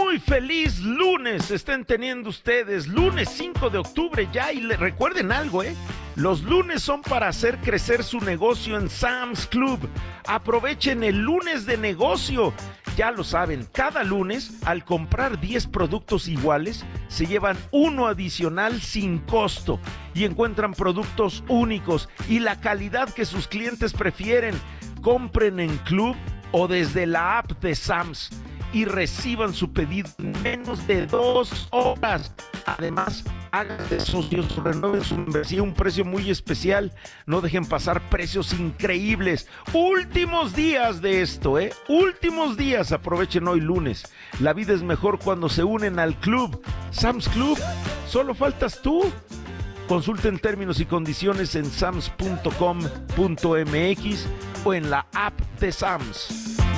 Muy feliz lunes estén teniendo ustedes, lunes 5 de octubre ya, y recuerden algo, los lunes son para hacer crecer su negocio en Sam's Club. Aprovechen el lunes de negocio. Ya lo saben, cada lunes al comprar 10 productos iguales se llevan uno adicional sin costo y encuentran productos únicos y la calidad que sus clientes prefieren. Compren en Club o desde la app de Sam's y reciban su pedido en menos de 2 horas. Además, háganse socios, renueven su membresía a un precio muy especial. No dejen pasar precios increíbles. Últimos días de esto, últimos días. Aprovechen hoy lunes. La vida es mejor cuando se unen al club. Sam's Club, solo faltas tú. Consulten términos y condiciones en sams.com.mx o en la app de Sam's.